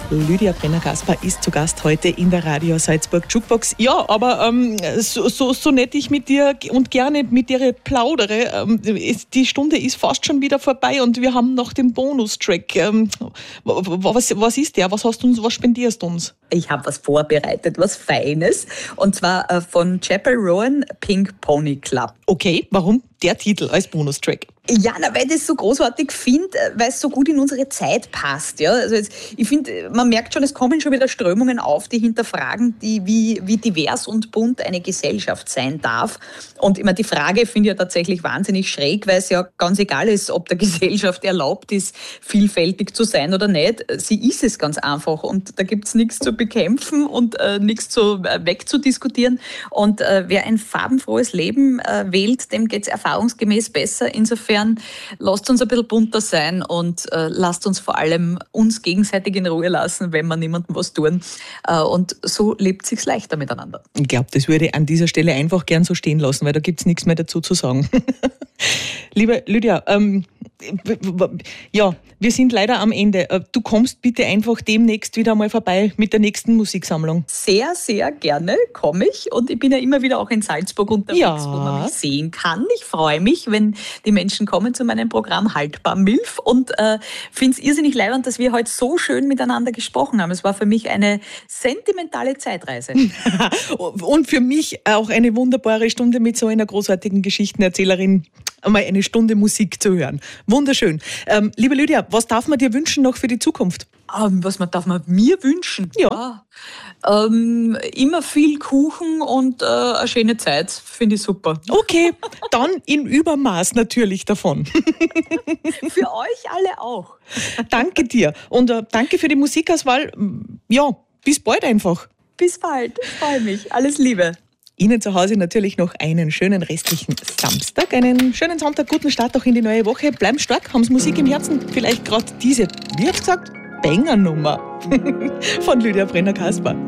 Lydia Brenner-Kasper ist zu Gast heute in der Radio Salzburg Jukebox. Ja, aber so nett ich mit dir und gerne mit dir plaudere, die Stunde ist fast schon wieder vorbei und wir haben noch den Bonustrack. Was ist der? Was spendierst du uns? Ich habe was vorbereitet, was Feines. Und zwar von Chappell Rowan, Pink Pony Club. Okay, warum der Titel als Bonustrack? Ja, weil ich das so großartig finde, weil es so gut in unsere Zeit passt. Ja? Also ich finde, man merkt schon, es kommen schon wieder Strömungen auf, die hinterfragen, wie divers und bunt eine Gesellschaft sein darf. Und ich meine, die Frage finde ich ja tatsächlich wahnsinnig schräg, weil es ja ganz egal ist, ob der Gesellschaft erlaubt ist, vielfältig zu sein oder nicht. Sie ist es ganz einfach und da gibt es nichts zu bekämpfen und nichts wegzudiskutieren. Und wer ein farbenfrohes Leben wählt, dem geht es erfahrungsgemäß besser. Insofern lasst uns ein bisschen bunter sein und lasst uns vor allem uns gegenseitig in Ruhe lassen, wenn wir niemandem was tun. Und so lebt es sich leichter miteinander. Ich glaube, das würde ich an dieser Stelle einfach gern so stehen lassen, weil da gibt es nichts mehr dazu zu sagen. Liebe Lydia, ja, wir sind leider am Ende. Du kommst bitte einfach demnächst wieder mal vorbei mit der nächsten Musiksammlung. Sehr, sehr gerne komme ich. Und ich bin ja immer wieder auch in Salzburg unterwegs, wo man mich sehen kann. Ich freue mich, wenn die Menschen kommen zu meinem Programm Haltbar Milf und finde es irrsinnig leibend, dass wir heute so schön miteinander gesprochen haben. Es war für mich eine sentimentale Zeitreise. Und für mich auch eine wunderbare Stunde mit so einer großartigen Geschichtenerzählerin, einmal eine Stunde Musik zu hören. Wunderschön. Liebe Lydia, was darf man dir wünschen noch für die Zukunft? Was darf man mir wünschen? Ja. Immer viel Kuchen und eine schöne Zeit. Finde ich super. Okay, dann in Übermaß natürlich davon. Für euch alle auch. Danke dir und danke für die Musikauswahl. Ja, bis bald einfach. Bis bald. Ich freue mich. Alles Liebe. Ihnen zu Hause natürlich noch einen schönen restlichen Samstag, einen schönen Sonntag, guten Start auch in die neue Woche. Bleiben stark, haben Sie Musik im Herzen. Vielleicht gerade diese, wie hat gesagt, Banger-Nummer von Lydia Brenner-Kasper.